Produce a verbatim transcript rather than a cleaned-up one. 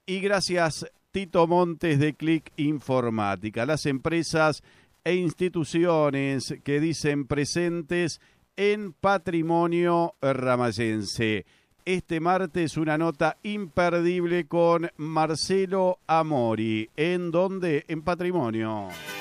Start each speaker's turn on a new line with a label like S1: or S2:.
S1: Y gracias Tito Montes de Click Informática, las empresas e instituciones que dicen presentes en Patrimonio Ramayense. Este martes una nota imperdible con Marcelo Amori. ¿En dónde? En Patrimonio.